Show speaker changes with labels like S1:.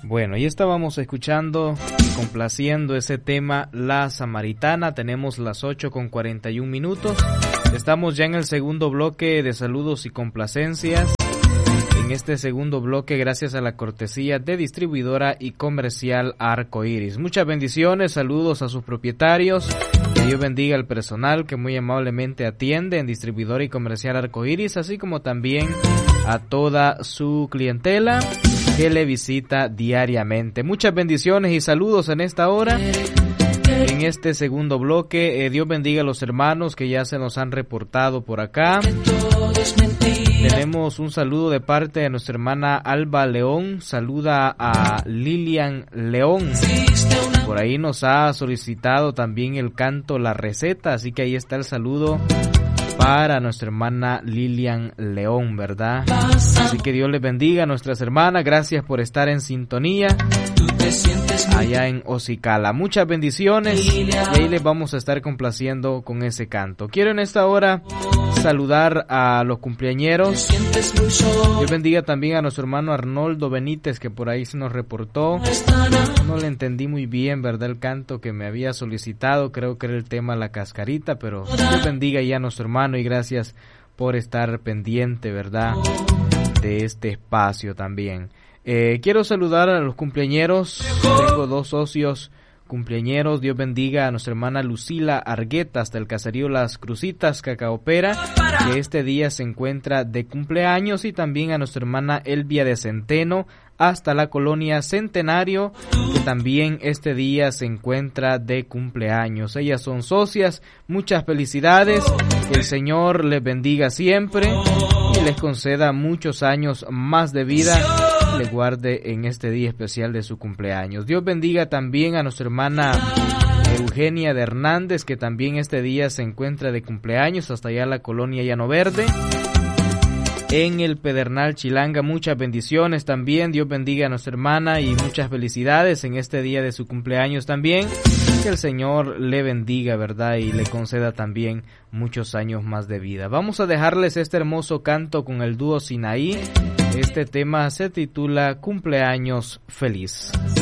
S1: Bueno, ya estábamos escuchando y complaciendo ese tema La Samaritana. Tenemos las 8:41. Estamos ya en el segundo bloque de saludos y complacencias. En este segundo bloque, gracias a la cortesía de distribuidora y comercial Arcoiris. Muchas bendiciones, saludos a sus propietarios. Que Dios bendiga al personal que muy amablemente atiende en distribuidora y comercial Arcoiris, así como también a toda su clientela que le visita diariamente. Muchas bendiciones y saludos en esta hora. En este segundo bloque, Dios bendiga a los hermanos que ya se nos han reportado por acá. Tenemos un saludo de parte de nuestra hermana Alba León. Saluda a Lilian León. Por ahí nos ha solicitado también el canto La Receta, así que ahí está el saludo para nuestra hermana Lilian León, ¿verdad? Así que Dios les bendiga a nuestras hermanas. Gracias por estar en sintonía allá en Ocicala. Muchas bendiciones y ahí les vamos a estar complaciendo con ese canto. Quiero en esta hora saludar a los cumpleañeros. Dios bendiga también a nuestro hermano Arnoldo Benítez, que por ahí se nos reportó. No le entendí muy bien, ¿verdad? El canto que me había solicitado. Creo que era el tema La Cascarita, pero Dios bendiga ya a nuestro hermano y gracias por estar pendiente, ¿verdad? De este espacio también. Quiero saludar a los cumpleañeros. Tengo dos socios cumpleañeros. Dios bendiga a nuestra hermana Lucila Argueta hasta el caserío Las Crucitas, Cacaopera, que este día se encuentra de cumpleaños, y también a nuestra hermana Elvia de Centeno hasta la colonia Centenario, que también este día se encuentra de cumpleaños. Ellas son socias. Muchas felicidades. Que el Señor les bendiga siempre y les conceda muchos años más de vida. Le guarde en este día especial de su cumpleaños. Dios bendiga también a nuestra hermana Eugenia de Hernández, que también este día se encuentra de cumpleaños hasta allá la colonia Llano Verde, en el Pedernal Chilanga. Muchas bendiciones también. Dios bendiga a nuestra hermana y muchas felicidades en este día de su cumpleaños también. Que el Señor le bendiga, ¿verdad? Y le conceda también muchos años más de vida. Vamos a dejarles este hermoso canto con el dúo Sinaí. Este tema se titula Cumpleaños Feliz.